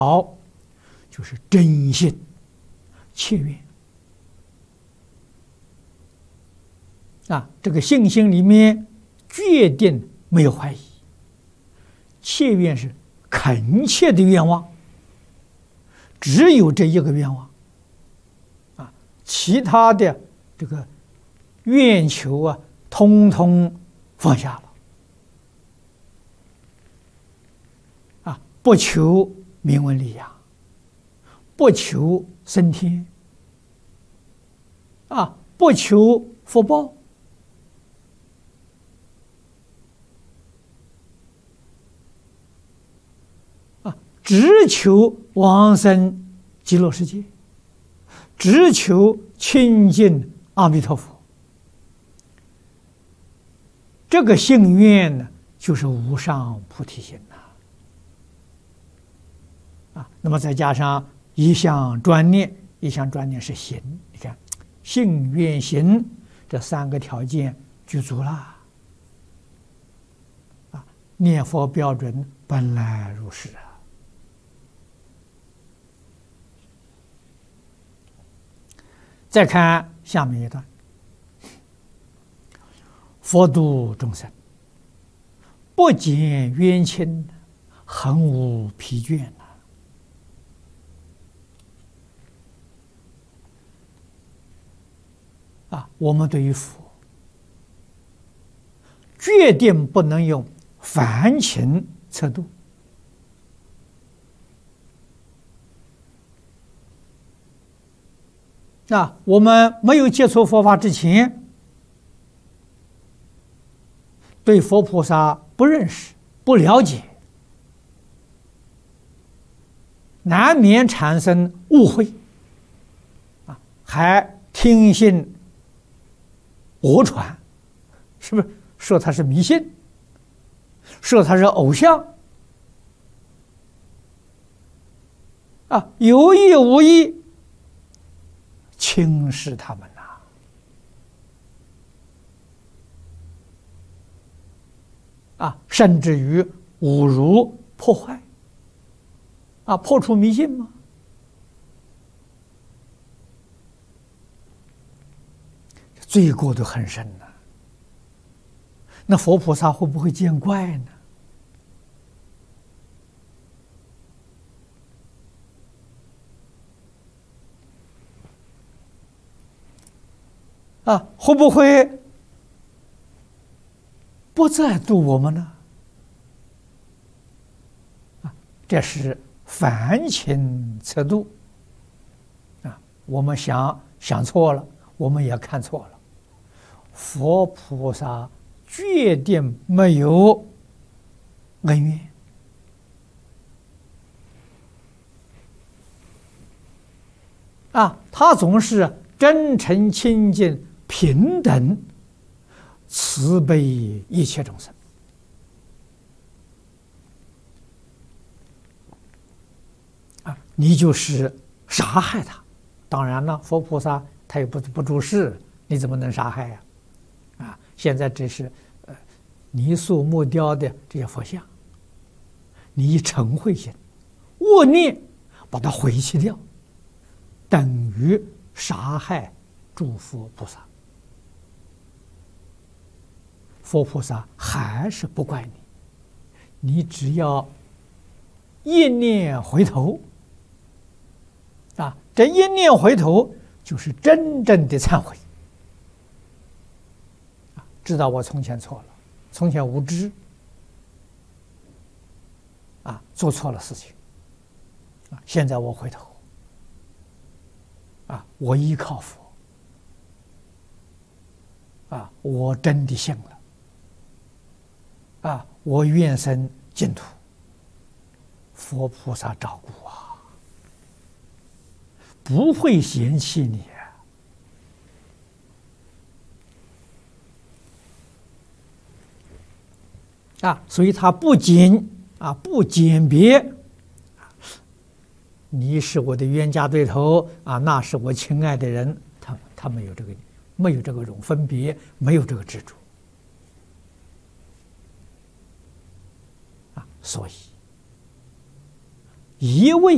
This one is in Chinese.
好，就是真心切愿啊，这个信心里面决定没有怀疑，切愿是恳切的愿望，只有这一个愿望啊，其他的这个愿求啊，通通放下了啊，不求名闻利养，不求升天啊，不求福报啊，只求往生极乐世界，只求亲近阿弥陀佛。这个信愿呢，就是无上菩提心呐。啊，那么再加上一向专念，一向专念是行，你看信愿行这三个条件具足了。啊，念佛标准本来如是啊。再看下面一段，佛度众生，不减冤亲，恒无疲倦。啊，我们对于佛，决定不能用凡情测度。那我们没有接触佛法之前，对佛菩萨不认识、不了解，难免产生误会，啊，还听信讹传，是不是说他是迷信，说他是偶像，啊，有意无意轻视他们呐，啊，甚至于侮辱、破坏，啊，破除迷信吗？罪过都很深呐。那佛菩萨会不会见怪呢？啊，会不会不再度我们呢？啊，这是凡情测度啊，我们想错了，我们也看错了。佛菩萨决定没有恩怨啊，他总是真诚清净、平等、慈悲一切众生啊，你就是杀害他。当然了，佛菩萨他也不住世，你怎么能杀害呀？啊，现在这是泥塑木雕的这些佛像，你以嗔恚心、恶念把它毁弃掉，等于杀害诸佛菩萨。佛菩萨还是不怪你，你只要一念回头啊，这一念回头就是真正的忏悔啊，知道我从前错了，从前无知啊，做错了事情啊，现在我回头啊，我依靠佛啊，我真的信了啊，我愿生净土，佛菩萨照顾啊，不会嫌弃你啊，所以他不仅不鉴别，你是我的冤家对头啊，那是我亲爱的人，他没有这种分别，没有这个执着啊，所以一味